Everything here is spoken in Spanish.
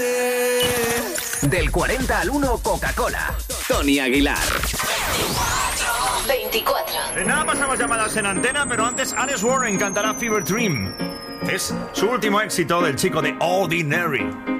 Del 40 al 1, Coca-Cola. Tony Aguilar. 24. Nada, pasamos llamadas en antena, pero antes Alex Warren cantará Fever Dream. Es su último éxito del chico de Ordinary.